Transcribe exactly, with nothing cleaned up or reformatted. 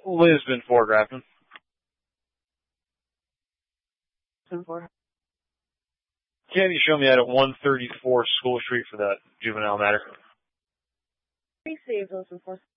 Lisbon four, Grafton. Lisbon four. Can you show me that at one thirty-four School Street for that juvenile matter? Received, Lisbon four.